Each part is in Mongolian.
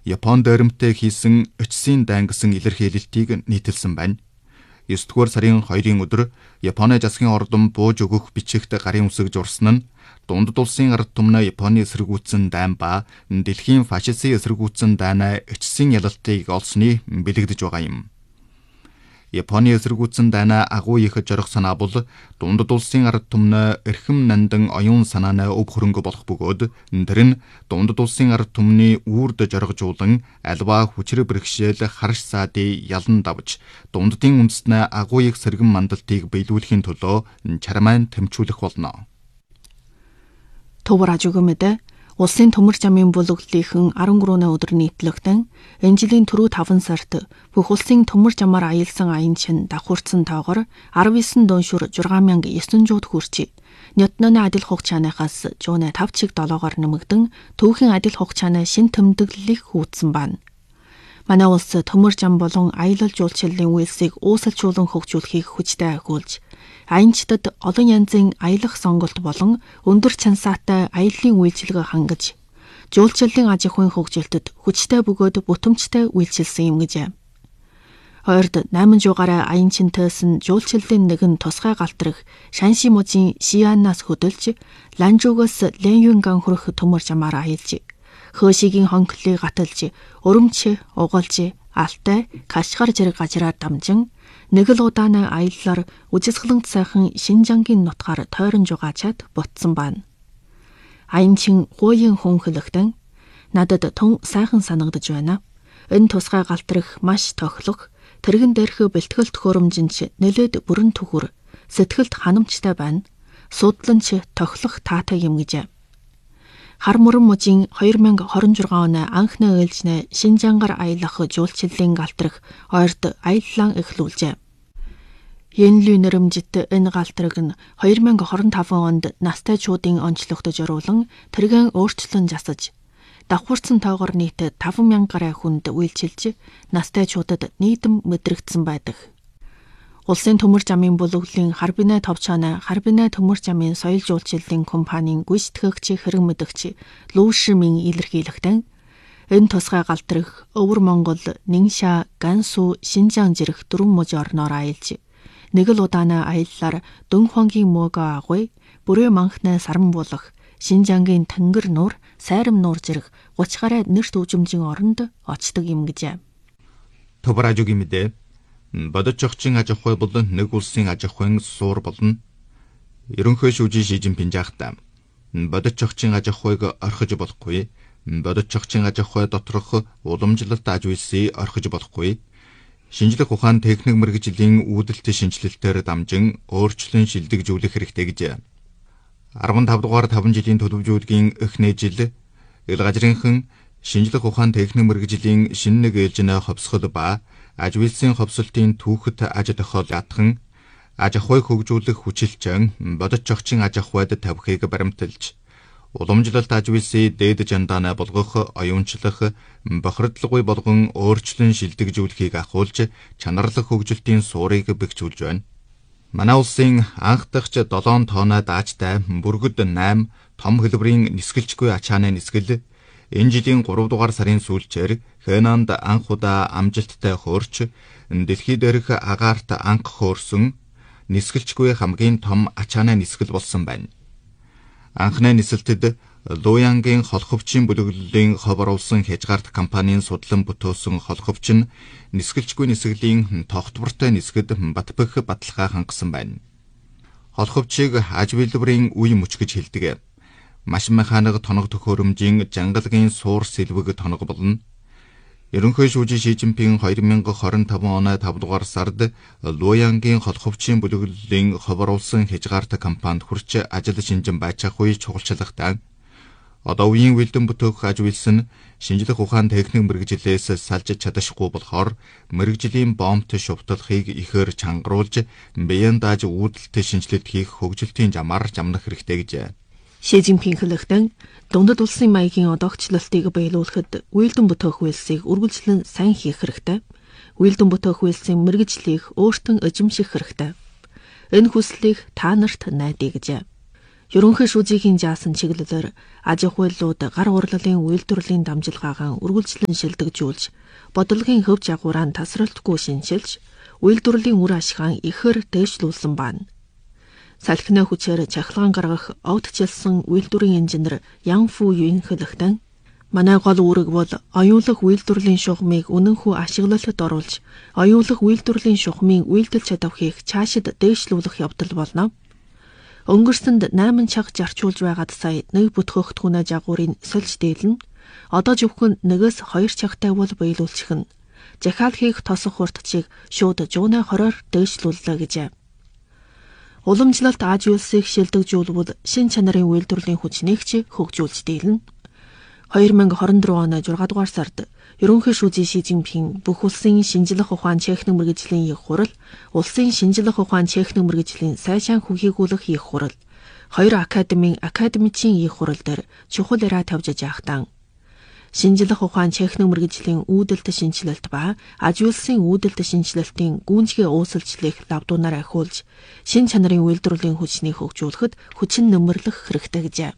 Япон дээрэмтэй хийсэн очисын дайн гэсэн илэрхийлэлтийг нийтэлсэн байна. 9-р сарын 2-ын өдөр Японы засгийн ордон бууж өгөх бичигт гарын үсэг журсан нь дундад улсын ард түмнээ Японы эсэргүүцсэн дайн ба дэлхийн фашистын эсэргүүцсэн дайнаа очисын ялалтыг олсны бэлэгдэж байгаа юм. Японы эсэргүүцсэн дайнаа агуу их зорих санаа бол дундад улсын ард түмнээ эрхэм нандан оюун санаанаа өв хөрөнгө болох бөгөөд тэр нь дундад улсын ард түмний үрд зоригжуулан альва хүчрэ бэрхшээл харш саадыг ялан давж дунддын үндэснээ агуу их сэргэн мандалтыг биелүүлэхийн төлөө чармайн тэмцүүлэх болно. Төвөр ажигмэдэ улсын төмөр замын бүлэглэлийнхэн 13 өдөр нийтлэгдэн энэ жилийн түрүү 5 сард бүх улсын төмөр замаар аялсан аян чин давхурцсан тоогоор 19 дуншур 6900 хүрчээ. Нётноны адил хугацааныхаас 5 чиг 7-оор нэмэгдэн түүхийн адил хугацааны шин тэмдэглэлийг хүүдсэн байна. Манай улс төмөр зам болон аялал жуулчлалын үйлсийг уусалжуулан хөгжүүлэхийг хүчтэй ахиулж аянчдад олон янзын аялах сонголт болон өндөр чансаатай аяллаа үйлчилгээ хангаж жуулчлалын аж ахуйн хөгжилтөд хүчтэй бөгөөд бүтэмжтэй үйлчилсэн юм гэж. Хоёрд 800-аараа аянчинтээс нь жуулчлалын нэгэн тусгай галтрах Шанши мужийн Шианаас хөдөлж Ланжуугаас Ленюнган хүрэх төмөр замаар аялж Хөөшигийн хонхлыг гаталж өрөмч угалж Алтай Кашгар зэрэг газраар дамжин нэг л удааны аяллаар үжисгэлэнт сайхан Шинжангийн нутгаар тойрон жугаачаад ботсон байна. Аянчин гуйын хүн хөлөгтөн надад тун сайхан санагдаж байна. Энэ тусгай галтрах маш тохилох тэрэгэн дээрх бэлтгэл төхөөрөмжинч нэлээд бүрэн түгүр сэтгэлд ханамжтай байна. Судланч тохилох таатай юм гэж. Хар мөрөн мужийн 2026 оны анхны ээлжнэ Шинжангаар аялах жуулчлалын галтрах ойрд аяллаа эхлүүлжээ. Янлү нэрэмжит энэ галтраг нь 2025 онд настайчуудын онцлогт зориулан тэргэн өөрчлөн засаж давхурцсан тоогоор нийт 5000 гаруй хүнд үйлчилж настайчуудад нийтэм мэдрэгдсэн байдаг. Улсын төмөр замын бүлэглэлийн Харбинай товчооноо Харбинай төмөр замын соёл жуулчлалын компанийн гүйцэтгэгч хэрэг мэдэгч Лүүшимийн илэрхийлэхдээ энэ тусгай галтрах Өвөр Монгол, Нинша, Гансу, Шинжаан зэрэг 4 мужи орноор аялж нэг л удааны аяллаар Дөнхонгийн мөөгөө агуй, бүрээ манхнаа саран буулах Шинжангийн тэнгэр нуур, сайрам нуур зэрэг 30 гаруй нэрт үжимжийн оронд очдог юм гэж. Төвөр ажигийн мэдээ бодож зохицын аж ахуй бол нэг улсын аж ахуйн суур болно. Ерөнхий шүүжийн Ши Жинпин жаахтаа бодож зохицын аж ахуйг орхиж болохгүй. Бодож зохицын аж ахуй доторх уламжлалт аж үйлсийг орхиж болохгүй. Шинжлэх ухаан техник мэргэжлийн үүдэлт шинжилэлтээр дамжин өөрчлөн шилдэгжүүлэх хэрэгтэй гэж. 15 дугаар 5 жилийн төлөвлөгөөгийн эхний жил ил газрынхан шинжлэх ухаан техник мэргэжлийн шинэ нэг ээлжинэ ховсгол ба аж үйлсийн ховсолтын түүхэд аж тохиол ятхан аж ахуйг хөгжүүлэх хүчилчэн бодож зохицын аж ахуйд тавихыг баримталж уламжлалт аж үйлсийн дээд жандаанаа болгох оюунчлах бохирдлоггүй болгон өөрчлөн шилдэгжүүлэхийг ахуулж чанарлах хөгжилтийн суурийг бэхжүүлж байна. Манай улсын анх дахь 7 тооноо даажтай бүргэд 8 том хэлбэрийн нисгэлжгүй ачааны нисгэл энэ жилийн 3 дугаар сарын сүүлчээр Хэнанд анх удаа амжилттай хөөрч дэлхий дээрх агаарт анх хөөрсөн нисгэлжгүй хамгийн том ачааны нисгэл болсон байна. Анхны нисэлтэд Луянгийн холховчийн бүлэглэлийн хов оруулсан хязгаарт компанийн судлан бүтөөсөн холховч нь нисгэлжгүй нисгэлийн тогтвортой нисгэд батбэх баталгаа хангасан байна. Холховчийг аж билбэрийн үе мөч гэж хэлдэг. Машин механик тоног төхөөрөмжийн жангалгийн суур сэлвэг тоног болно. Ерөнхий шүүжийн Ши Жинпин 2025 оны 5 дугаар сард Луянгийн холховчийн бүлэглэлийн хов оруулсан хязгаарт компанид хүрч ажил шинжин байж ахуй чухалчлагтай. Одоо үеийн үйлдэн бүтээх аж үйлс нь шинжлэх ухаан техник мэргэжлээс салж чадахгүй болохоор мэргэжлийн бомбт шувталхыг ихээр чангаруулж биеийн дааж үүдэлт шинжилэлт хийх хөгжилтийн замаар жамнах хэрэгтэй гэж. Ши Жинпин хэлэхдээ дундад улсын маягийн одоогчлолтыг биелүүлэхэд үйлдэн бүтээх үйлсийг үргэлжлэн сайн хийх хэрэгтэй. Үйлдэн бүтээх үйлсийн мэргэжлийг өөртөө эзэмших хэрэгтэй. Энэ хүслийг та нарт найдая гэж. ерөнхий шүүжийн жаасан чиглэлээр аж ахуй хуйлууд гар урлалын үйлдвэрлэлийн дамжлагаагаан үргэлжлэн шилдэгжүүлж, бодлогын хөв жагуураа тасралтгүй шинжилж, үйлдвэрлэлийн үр ашигаан ихээр дээшлүүлсэн байна. Салхины хүчээр чахалгаан гаргах огтчилсан үйлдвэрийн инженер Ян Фу Юин хэлэхдээ манай гол үүрэг бол оюулах үйлдвэрлэлийн шугамыг үнэнхүү ашиглалтад оруулж, оюулах үйлдвэрлэлийн шугамын үйлдэл чадварыг цаашид дээшлүүлэх явдал болно. Өнгөрсөнд 8 чаг жарчуулж байгаад сая нэг бүтгэгдэхүүнээ жагуурын сольж дийлнэ. Одоо зөвхөн нэгээс 2 чагтай бол биелүүлчих нь. Захиалхийг тосох хурдчийг шууд жууны 20-оор дээшлүүллээ гэжээ. Уламжлалт аж үйлсийг шилдэгжүүлбэл шин чанарын үйлдвэрлэлийн хүчнийг хөгжүүлж дийлнэ. 2024 оны 6 дугаар сард ерөнхий шүүжийн Ши Жинпин бүх улсын шинжлэх ухаан техник мэргэжлийн их хурал, улсын шинжлэх ухаан техник мэргэжлийн сайшаан хүхийгүүлэх их хурал, 2 академийн академичийн их хурал дээр чухал яриа тавьж яахтан шинжлэх ухаан техник мэргэжлийн үүдэлт шинжилэлт ба аж үйлсийн үүдэлт шинжилэлтийн гүйцэтгэх uusilжлыг лавдуунаар ахиулж, шин чанарын үйлдвэрлэлийн хүчнийг хөгжүүлэхэд хүчин нэмэрлэх хэрэгтэй гэжээ.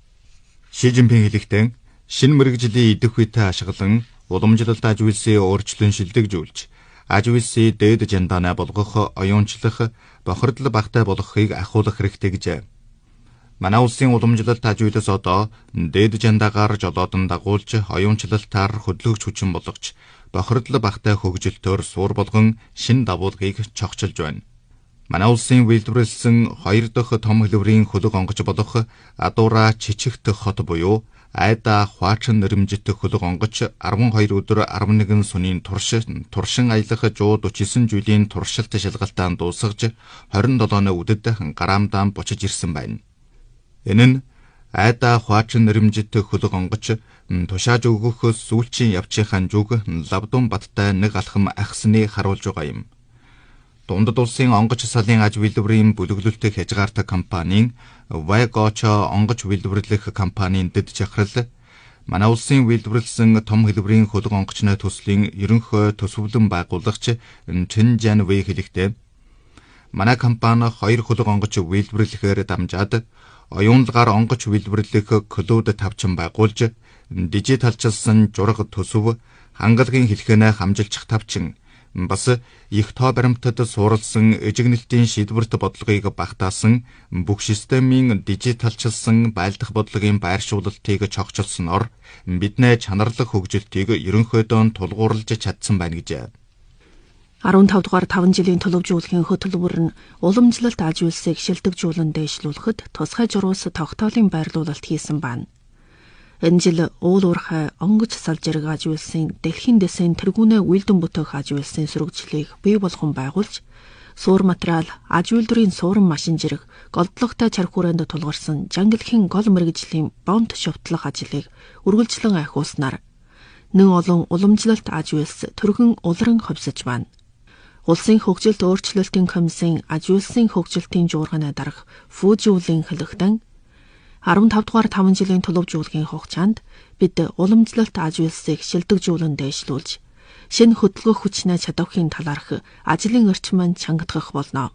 Ши Жинпин хэлэхдээ шинэ мэргэжлийн идэх үетэй ашиглан уламжлалт аж үйлсээ өөрчлөн шилдэгжүүлж, аж үйлсээ дээд жандаанаа болгох, оюунчлах, бохирдол багтай болгохыг ахиулах хэрэгтэй гэжээ. Манай улсын уламжлалт аж үйлс одоо дээд жандаагаар жолоодон дагуулж, оюунчлалтаар хөдөлгөж хүчин болгож, бохирдол багтай хөгжилтөөр суур болгон шин давуулгыг чогчилж байна. Манай улсын үйлдвэрлэсэн 2 дахь том хэлбэрийн хөлөг онгоц болох Адуура Чичигт хот буюу Айда Хваачин нэрмжит хөлөг онгоц 12 өдөр 11 сүнийн туршин аялах 149 жилийн туршилт шалгалтаан дуусгаж 27-ны үдэд гараамдаан бочиж ирсэн байна. Энэ нь Айда Хваачин нэрмжит хөлөг онгоц тушааж өгөх сүүлчийн явчихын зүг Лавдун баттай нэг алхам ахсныг харуулж байгаа юм. Дундад улсын онгоц салын аж үйлдвэрийн бүлэглэлтийг хязгаартай компанийн Вайгочо онгоц үйлдвэрлэх компанийн дэд жахрал манай улсын үйлдвэрлэсэн том хэлбэрийн хөлөг онгоцны төслийн ерөнхий төсвөлэн байгуулагч Чин Жан Вэй хэлэхдээ манай компани 2 хөлөг онгоц үйлдвэрлэхээр дамжаад оюунлагаар онгоц үйлдвэрлэх клуб тавчин байгуулж, дижиталчилсан жураг төсөв, хангалагын хэлхэнэ хамжилчих тавчин бас их тоо баримтад суурилсан эжигнэлтийн шийдвэрт бодлогыг багтаасан бүх системийн дижиталчилсан байлдах бодлогын байршуулалтыг чогчилсноор бидний чанарлах хөгжилтийг ерөнхийдөө тулгуурлаж чадсан байна гэжээ. 15 дугаар 5 жилийн төлөвжүүлэхийн хөтөлбөр нь уламжлалт аж үйлсийг шилдэгжүүлэн дээшлүүлэхэд тусгай журуус тогтоолын байрлуулалт хийсэн байна. Энэ жил уул уурхай онгоц салжирэг аж үйлсийн дэлхийн дэсийн тэргүүнээ үйлдэн бүтээх аж үйлсийн сөрөгжлийг бий болгон байгуулж, суур материал, аж үйлдвэрийн суурин машин жирэг, голдлоготой чар хүрээнд тулгарсан жангилхийн гол мэргэжлийн бонт шувтлах ажлыг үргэлжлэн ахиулснаар нэн олон уламжлалт аж үйлс төргөн улиран ховсож байна. Улсын хөгжилт өөрчлөлтийн комиссийн аж үйлсийн хөгжилтийн жуурганы дарга Фужиулийн хэлэхдээ 15 дугаар 5 жилийн төлөвжүүлэхийн хугацаанд бид уламжлалт аж үйлсийг шилдэгжүүлэн дээшлүүлж, шинэ хөдөлгөөх хүчний чадвархын талаарх ажлын орчмыг чангадах болно.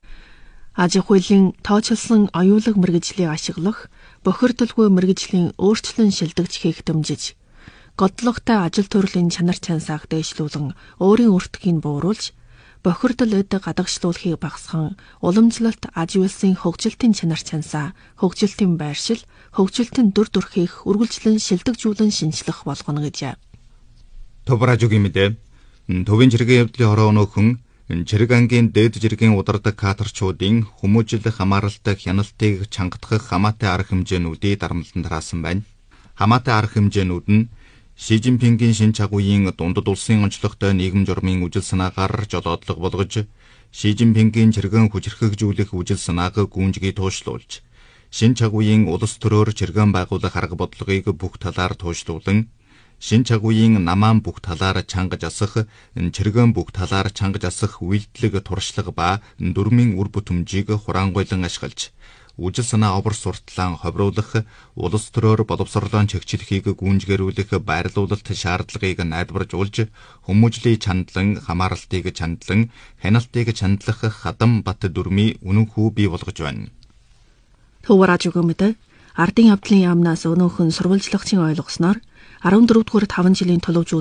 Аж ахуйн тооцоолсон оюулаг мэргэжлийг ашиглах, бохирдолгүй мэргэжлийн өөрчлөн шилдэгжихийг дэмжиж, годлоготой ажил төрлийн чанар чансааг дээшлүүлэн өөрийн өртгийг бууруулж, бохирдол эд гадагшлуулахыг багасган уламжлалт аж үйлсийн хөгжилтийн чанар чансаа, хөгжилтийн байршил, хөгжилтийн дүр төрхийг үргэлжлэн шилдэгжүүлэн шинжлэх болгоно гэжээ. Товражугийн мэдээ төвийн жиргээ явдлын хороо өнөөхөн жирэг ангийн дээд жиргийн удардаг катерчуудын хүмүүжил хамааралтай хяналтыг чангадах хамаатай арга хэмжээнүүдийг дарамтлан тараасан байна. Хамаатай арга хэмжээнүүд нь Ши Жинпингийн шинэ чагуугийн дундад улсын онцлогтой нийгэм журмын үжил санаагаар жолоодлого болгож, Ши Жинпингийн чиргэн хүчрхэгжүүлэх үжил санааг гүнжгий туушлуулж, шинэ чагуугийн улс төрөөр чиргэн байгуулах арга бодлогыг бүх талаар туушлуулан, шинэ чагуугийн намаан бүх талаар чангаж асах, чиргэн бүх талаар чангаж асах үйлдэлэг туршлага ба дүрмийн үр бүтэмжийг хураангуйлан ашиглаж, үжил санаа обор сурталаан ховруулах, улс төрөөр боловсролоо чигчлэхийг гүйцэтгэрүүлэх байрлуулалт шаардлагыг найдваржуулж, хүмүүжлийн чандлан, хамааралтыг чандлан, хяналтыг чандлах хадам бат дүрмийн үнэн хүү бий болгож байна. Төв радиогийн мэдээ ардын явдлын яамнаас өнөөхөн сурвалжлагчийн ойлгосноор 14 дугаар 5 жилийн төлөвж